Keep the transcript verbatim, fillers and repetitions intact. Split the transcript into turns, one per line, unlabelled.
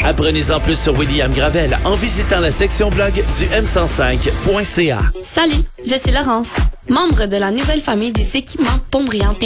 Apprenez-en plus sur William Gravel en visitant la section blog du m cent cinq point c a.
Salut, je suis Laurence, membre de la nouvelle famille des équipements Pontbriand